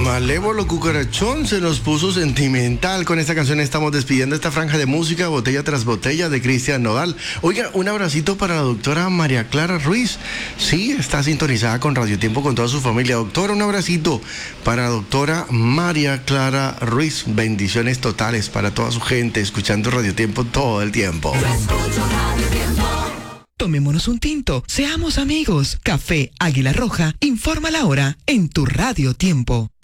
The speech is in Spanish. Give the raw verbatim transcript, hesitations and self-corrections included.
Malévolo Cucarachón se nos puso sentimental. Con esta canción estamos despidiendo esta franja de música, botella tras botella, de Cristian Nodal. Oiga, un abracito para la doctora María Clara Ruiz. Sí, está sintonizada con Radio Tiempo con toda su familia. Doctora, un abracito para la doctora María Clara Ruiz. Bendiciones totales para toda su gente escuchando Radio Tiempo todo el tiempo. Tomémonos un tinto, seamos amigos. Café Águila Roja, informa la hora en tu Radio Tiempo.